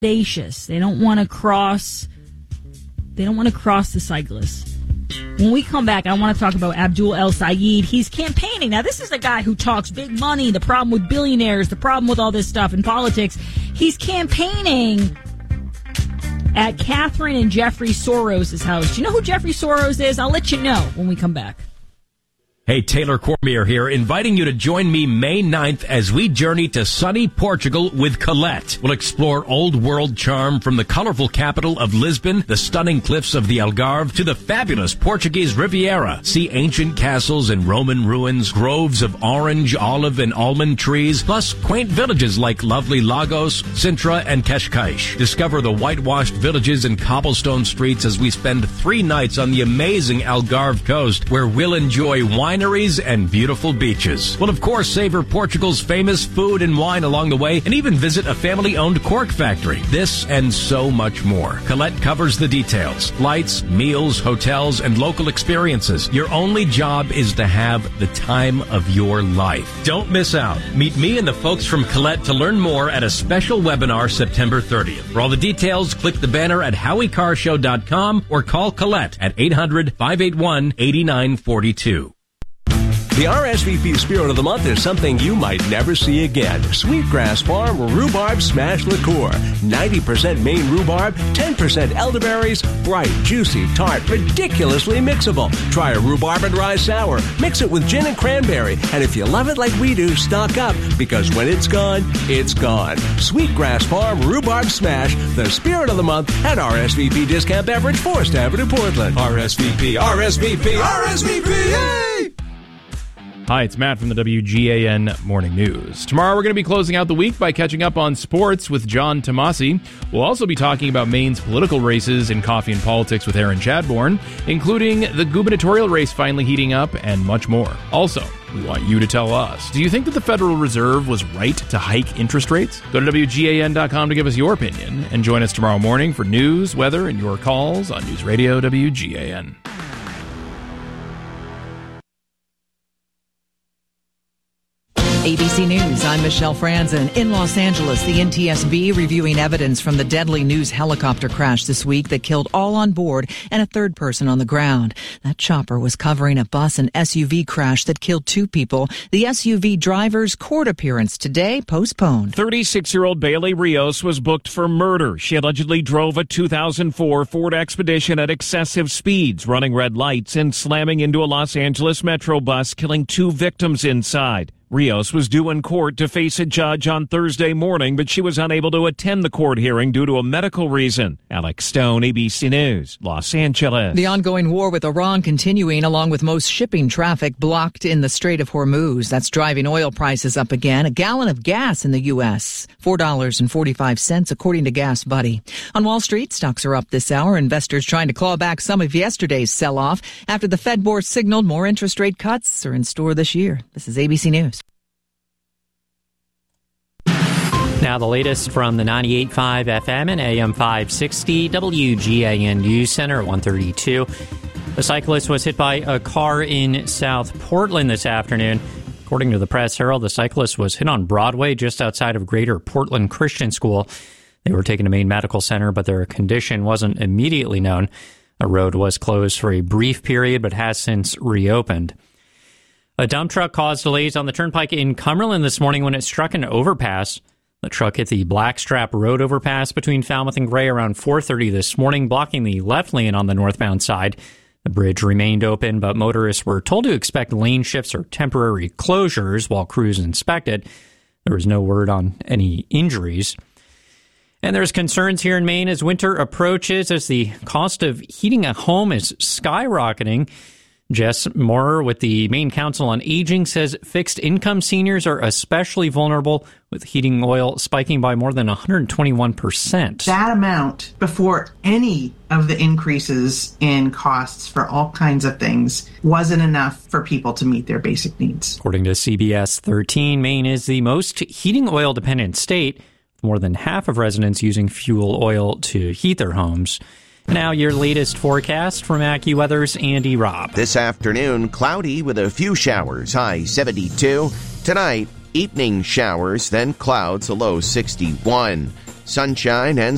audacious. They don't want to cross the cyclists. When we come back, I want to talk about Abdul El Sayed. He's campaigning. Now, this is a guy who talks big money, the problem with billionaires, the problem with all this stuff in politics. He's campaigning at Catherine and Jeffrey Soros' house. Do you know who Jeffrey Soros is? I'll let you know when we come back. Hey, Taylor Cormier here, inviting you to join me May 9th as we journey to sunny Portugal with Colette. We'll explore old world charm from the colorful capital of Lisbon, the stunning cliffs of the Algarve, to the fabulous Portuguese Riviera. See ancient castles and Roman ruins, groves of orange, olive, and almond trees, plus quaint villages like lovely Lagos, Sintra, and Cascais. Discover the whitewashed villages and cobblestone streets as we spend 3 nights on the amazing Algarve coast, where we'll enjoy wineries and beautiful beaches. We'll, of course, savor Portugal's famous food and wine along the way, and even visit a family-owned cork factory. This and so much more. Colette covers the details. Flights, meals, hotels, and local experiences. Your only job is to have the time of your life. Don't miss out. Meet me and the folks from Colette to learn more at a special webinar September 30th. For all the details, click the banner at howiecarrshow.com or call Colette at 800-581-8942. The RSVP Spirit of the Month is something you might never see again. Sweetgrass Farm Rhubarb Smash Liqueur. 90% Maine rhubarb, 10% elderberries, bright, juicy, tart, ridiculously mixable. Try a rhubarb and rye sour. Mix it with gin and cranberry. And if you love it like we do, stock up, because when it's gone, it's gone. Sweetgrass Farm Rhubarb Smash, the Spirit of the Month at RSVP Discount Beverage, Forest Avenue, Portland. RSVP, RSVP, RSVP, yay! Hi, it's Matt from the WGAN Morning News. Tomorrow we're going to be closing out the week by catching up on sports with John Tomasi. We'll also be talking about Maine's political races in Coffee and Politics with Aaron Chadbourne, including the gubernatorial race finally heating up and much more. Also, we want you to tell us, do you think that the Federal Reserve was right to hike interest rates? Go to WGAN.com to give us your opinion and join us tomorrow morning for news, weather, and your calls on News Radio WGAN. ABC News, I'm Michelle Franzen. In Los Angeles, the NTSB reviewing evidence from the deadly news helicopter crash this week that killed all on board and a third person on the ground. That chopper was covering a bus and SUV crash that killed 2 people. The SUV driver's court appearance today postponed. 36-year-old Bailey Rios was booked for murder. She allegedly drove a 2004 Ford Expedition at excessive speeds, running red lights and slamming into a Los Angeles Metro bus, killing 2 victims inside. Rios was due in court to face a judge on Thursday morning, but she was unable to attend the court hearing due to a medical reason. Alex Stone, ABC News, Los Angeles. The ongoing war with Iran continuing, along with most shipping traffic blocked in the Strait of Hormuz. That's driving oil prices up again. A gallon of gas in the U.S., $4.45, according to Gas Buddy. On Wall Street, stocks are up this hour. Investors trying to claw back some of yesterday's sell-off after the Fed board signaled more interest rate cuts are in store this year. This is ABC News. Now the latest from the 98.5 FM and AM 560 WGAN News Center at 1:32. A cyclist was hit by a car in South Portland this afternoon. According to the Press-Herald, the cyclist was hit on Broadway just outside of Greater Portland Christian School. They were taken to Maine Medical Center, but their condition wasn't immediately known. The road was closed for a brief period, but has since reopened. A dump truck caused delays on the turnpike in Cumberland this morning when it struck an overpass. The truck hit the Blackstrap Road overpass between Falmouth and Gray around 4:30 this morning, blocking the left lane on the northbound side. The bridge remained open, but motorists were told to expect lane shifts or temporary closures while crews inspected. There was no word on any injuries. And there's concerns here in Maine as winter approaches, as the cost of heating a home is skyrocketing. Jess Moore with the Maine Council on Aging says fixed-income seniors are especially vulnerable, with heating oil spiking by more than 121%. That amount, before any of the increases in costs for all kinds of things, wasn't enough for people to meet their basic needs. According to CBS 13, Maine is the most heating oil-dependent state, with more than half of residents using fuel oil to heat their homes. Now your latest forecast from AccuWeather's Andy Robb. This afternoon, cloudy with a few showers, high 72. Tonight, evening showers, then clouds, a low 61. Sunshine and